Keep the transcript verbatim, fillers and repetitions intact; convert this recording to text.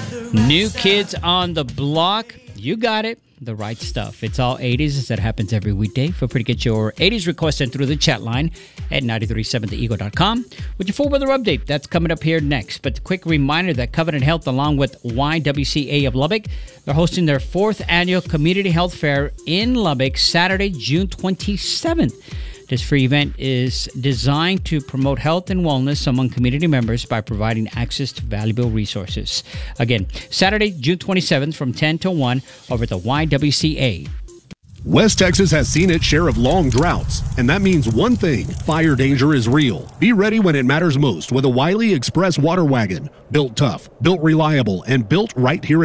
New Kids on the Block. You got it. The right stuff. It's all eighties. That happens every weekday. Feel free to get your eighties requests in through the chat line at nine three seven the eagle dot com with your full weather update. That's coming up here next. But a quick reminder that Covenant Health, along with Y W C A of Lubbock, they're hosting their fourth annual Community Health Fair in Lubbock, Saturday, June twenty-seventh. This free event is designed to promote health and wellness among community members by providing access to valuable resources. Again, Saturday, June twenty-seventh from ten to one over at the Y W C A. West Texas has seen its share of long droughts, and that means one thing: fire danger is real. Be ready when it matters most with a Wiley Express water wagon. Built tough, built reliable, and built right here